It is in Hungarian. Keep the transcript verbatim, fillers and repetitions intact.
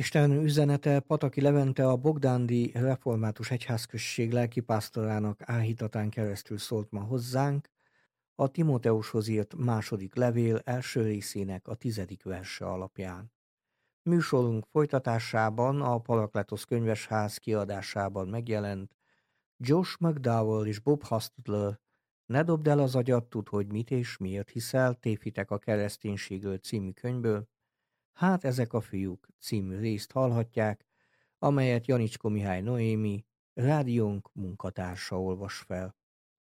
Isten üzenete Pataki Levente a Bogdándi Református Egyházközség lelkipásztorának áhítatán keresztül szólt ma hozzánk, a Timóteushoz írt második levél első részének a tizedik verse alapján. Műsorunk folytatásában a Parakletosz könyvesház kiadásában megjelent Josh McDowell és Bob Hostler Ne dobd el az agyat, tudd, hogy mit és miért hiszel, tévhitek a kereszténységről című könyvből. Hát ezek a fiúk című részt hallhatják, amelyet Janicskó Mihály Noémi, rádiónk munkatársa olvas fel.